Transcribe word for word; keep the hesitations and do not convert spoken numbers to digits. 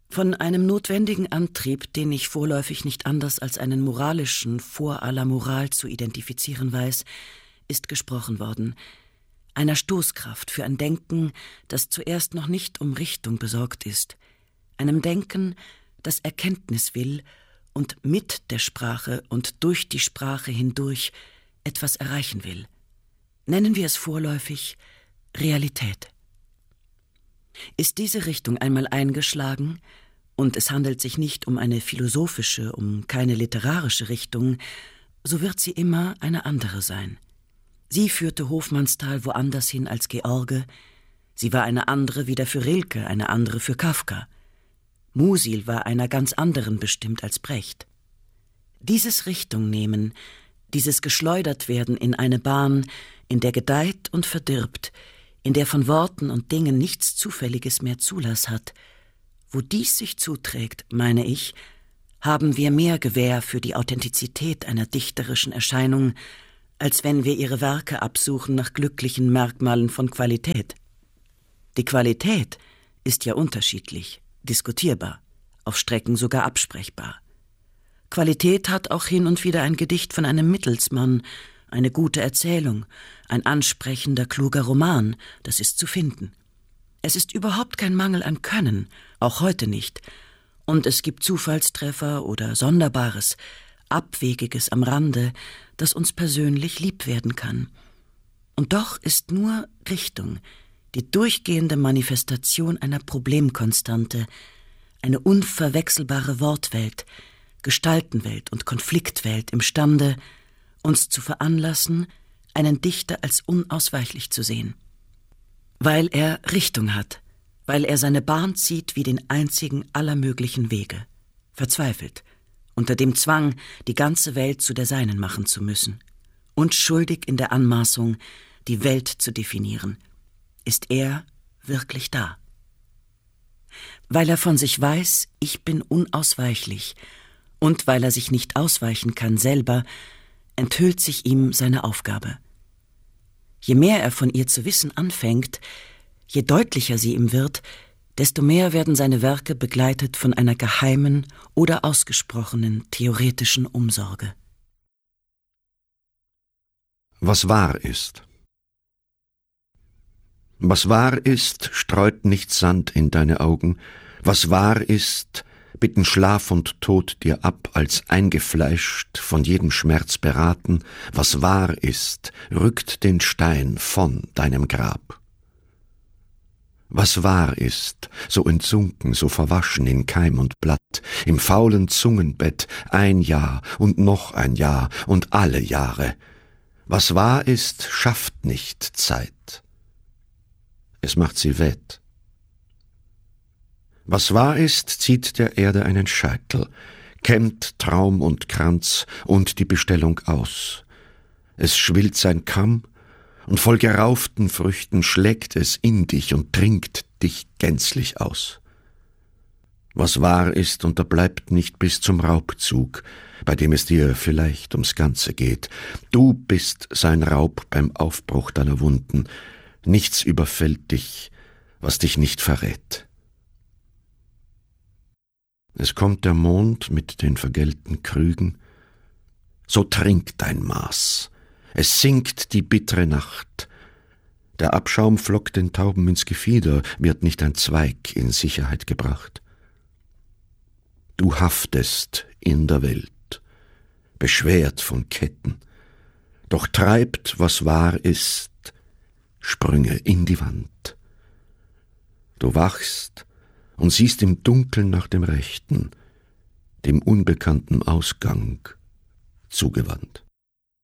Von einem notwendigen Antrieb, den ich vorläufig nicht anders als einen moralischen vor aller Moral zu identifizieren weiß, ist gesprochen worden. Einer Stoßkraft für ein Denken, das zuerst noch nicht um Richtung besorgt ist. Einem Denken, das Erkenntnis will und mit der Sprache und durch die Sprache hindurch etwas erreichen will. Nennen wir es vorläufig Realität. Ist diese Richtung einmal eingeschlagen, und es handelt sich nicht um eine philosophische, um keine literarische Richtung, so wird sie immer eine andere sein. Sie führte Hofmannsthal woanders hin als George, sie war eine andere wieder für Rilke, eine andere für Kafka. Musil war einer ganz anderen bestimmt als Brecht. Dieses Richtung nehmen, dieses geschleudert werden in eine Bahn, in der gedeiht und verdirbt, in der von Worten und Dingen nichts Zufälliges mehr Zulass hat, wo dies sich zuträgt, meine ich, haben wir mehr Gewähr für die Authentizität einer dichterischen Erscheinung, als wenn wir ihre Werke absuchen nach glücklichen Merkmalen von Qualität. Die Qualität ist ja unterschiedlich, diskutierbar, auf Strecken sogar absprechbar. Qualität hat auch hin und wieder ein Gedicht von einem Mittelsmann, eine gute Erzählung, ein ansprechender, kluger Roman, das ist zu finden. Es ist überhaupt kein Mangel an Können, auch heute nicht. Und es gibt Zufallstreffer oder Sonderbares, Abwegiges am Rande, das uns persönlich lieb werden kann. Und doch ist nur Richtung, die durchgehende Manifestation einer Problemkonstante, eine unverwechselbare Wortwelt, Gestaltenwelt und Konfliktwelt imstande, uns zu veranlassen, einen Dichter als unausweichlich zu sehen. Weil er Richtung hat, weil er seine Bahn zieht wie den einzigen aller möglichen Wege, verzweifelt, unter dem Zwang, die ganze Welt zu der seinen machen zu müssen, und schuldig in der Anmaßung, die Welt zu definieren, ist er wirklich da. Weil er von sich weiß, ich bin unausweichlich, und weil er sich nicht ausweichen kann selber, enthüllt sich ihm seine Aufgabe. Je mehr er von ihr zu wissen anfängt, je deutlicher sie ihm wird, desto mehr werden seine Werke begleitet von einer geheimen oder ausgesprochenen theoretischen Umsorge. Was wahr ist. Was wahr ist, streut nicht Sand in deine Augen. Was wahr ist, bitten Schlaf und Tod dir ab, als eingefleischt, von jedem Schmerz beraten. Was wahr ist, rückt den Stein von deinem Grab. Was wahr ist, so entsunken, so verwaschen in Keim und Blatt, im faulen Zungenbett ein Jahr und noch ein Jahr und alle Jahre. Was wahr ist, schafft nicht Zeit. Es macht sie wett. Was wahr ist, zieht der Erde einen Scheitel, kämmt Traum und Kranz und die Bestellung aus. Es schwillt sein Kamm, und voll gerauften Früchten schlägt es in dich und trinkt dich gänzlich aus. Was wahr ist, unterbleibt nicht bis zum Raubzug, bei dem es dir vielleicht ums Ganze geht. Du bist sein Raub beim Aufbruch deiner Wunden. Nichts überfällt dich, was dich nicht verrät. Es kommt der Mond mit den vergällten Krügen. So trink dein Maß. Es sinkt die bittere Nacht. Der Abschaum flockt den Tauben ins Gefieder, wird nicht ein Zweig in Sicherheit gebracht. Du haftest in der Welt, beschwert von Ketten, doch treibt, was wahr ist, Sprünge in die Wand. Du wachst und siehst im Dunkeln nach dem Rechten, dem unbekannten Ausgang zugewandt.